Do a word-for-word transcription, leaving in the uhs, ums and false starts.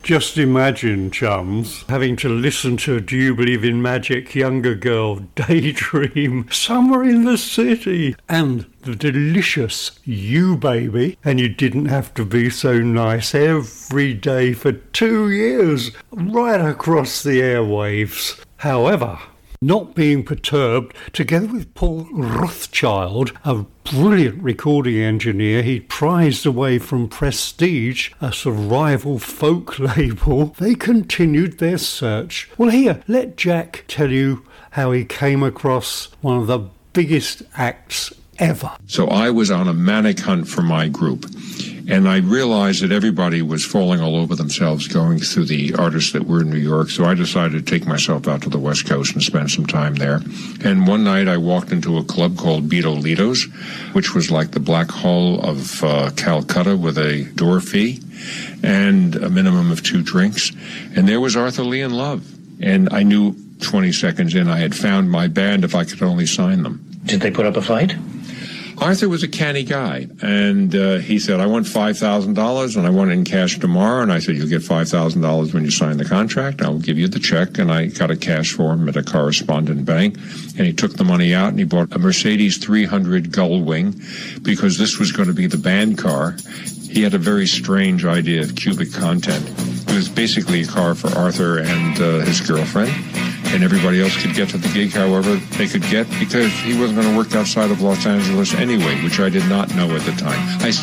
Just imagine, chums, having to listen to Do You Believe in Magic, Younger Girl, Daydream, Summer in the City, and the delicious You Baby, and you didn't have to be so nice every day for two years, right across the airwaves. However, not being perturbed, together with Paul Rothchild, a brilliant recording engineer he'd prized away from Prestige, a sort of rival folk label, they continued their search. Well, here, let Jack tell you how he came across one of the biggest acts ever. So I was on a manic hunt for my group, and I realized that everybody was falling all over themselves going through the artists that were in New York, so I decided to take myself out to the West Coast and spend some time there. And one night I walked into a club called Beatolitos, which was like the Black Hole of uh, Calcutta with a door fee and a minimum of two drinks. And there was Arthur Lee and Love. And I knew twenty seconds in I had found my band if I could only sign them. Did they put up a fight? Arthur was a canny guy, and uh, he said, I want five thousand dollars, and I want it in cash tomorrow. And I said, you'll get five thousand dollars when you sign the contract. I'll give you the check. And I got a cash for him at a correspondent bank, and he took the money out, and he bought a Mercedes three hundred Gullwing, because this was going to be the band car. He had a very strange idea of cubic content. It was basically a car for Arthur and uh, his girlfriend, and everybody else could get to the gig however they could get, because he wasn't going to work outside of Los Angeles anyway, which I did not know at the time. I